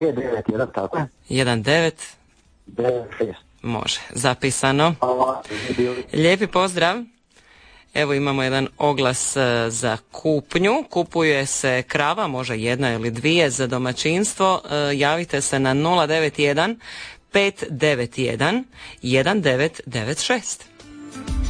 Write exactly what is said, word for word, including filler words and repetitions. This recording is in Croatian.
devet jedan, tako je. jedan devet devet šest. Može, zapisano. Hvala. Lijepi pozdrav. Evo imamo jedan oglas e, za kupnju. Kupuje se krava, može jedna ili dvije za domaćinstvo. E, javite se na nula devet jedan pet devet jedan jedan devet devet šest.